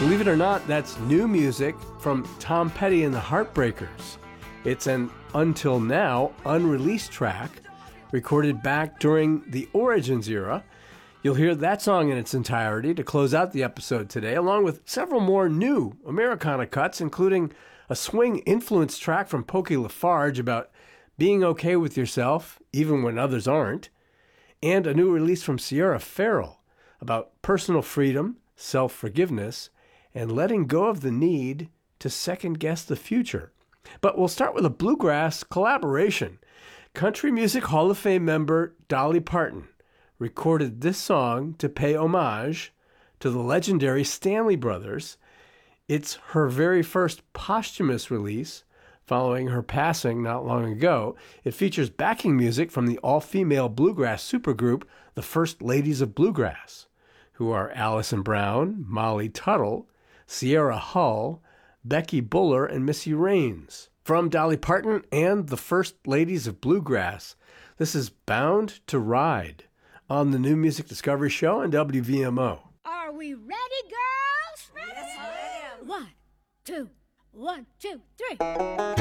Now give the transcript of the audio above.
Believe it or not, that's new music from Tom Petty and the Heartbreakers. It's an until now unreleased track recorded back during the Origins era. You'll hear that song in its entirety to close out the episode today, along with several more new Americana cuts, including a swing-influenced track from Pokey LaFarge about being okay with yourself, even when others aren't, and a new release from Sierra Farrell about personal freedom, self-forgiveness, and letting go of the need to second-guess the future. But we'll start with a bluegrass collaboration. Country Music Hall of Fame member Dolly Parton recorded this song to pay homage to the legendary Stanley Brothers. It's her very first posthumous release following her passing not long ago. It features backing music from the all-female bluegrass supergroup, the First Ladies of Bluegrass, who are Allison Brown, Molly Tuttle, Sierra Hull, Becky Buller, and Missy Raines. From Dolly Parton and the First Ladies of Bluegrass, this is Bound to Ride on the New Music Discovery Show on WVMO. Are we ready, girls? Ready? Yes, ma'am. 1, 2, 1, 2, 3.